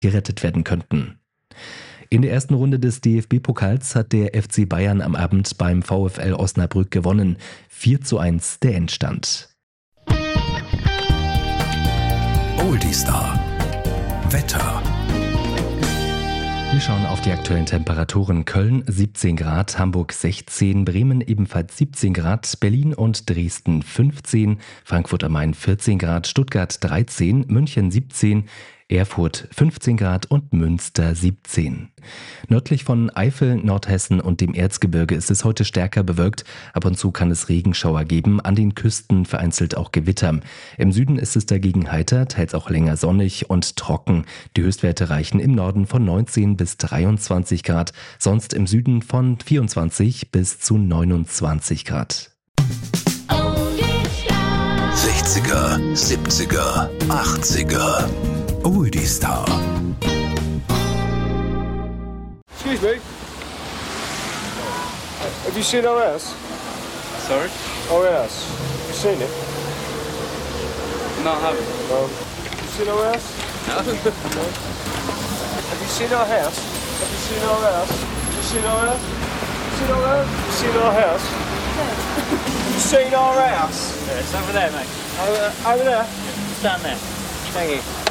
gerettet werden könnten. In der ersten Runde des DFB-Pokals hat der FC Bayern am Abend beim VfL Osnabrück gewonnen. 4:1 der Endstand. Oldie-Star. Wetter. Wir schauen auf die aktuellen Temperaturen. Köln 17 Grad, Hamburg 16, Bremen ebenfalls 17 Grad, Berlin und Dresden 15, Frankfurt am Main 14 Grad, Stuttgart 13, München 17, Erfurt 15 Grad und Münster 17. Nördlich von Eifel, Nordhessen und dem Erzgebirge ist es heute stärker bewölkt. Ab und zu kann es Regenschauer geben, an den Küsten vereinzelt auch Gewitter. Im Süden ist es dagegen heiter, teils auch länger sonnig und trocken. Die Höchstwerte reichen im Norden von 19 bis 23 Grad, sonst im Süden von 24 bis zu 29 Grad. 60er, 70er, 80er. Oldie-Star. Excuse me. Have you seen our house? Sorry? Our house. Have you seen it? No, I haven't. Have you seen our house? No. No. Have you seen our house? Have you seen our house? Have you seen our house? Have you seen our house? Have you seen our house? Have you seen our house? Yeah, it's over there, mate. Over there? It's down there. Thank you.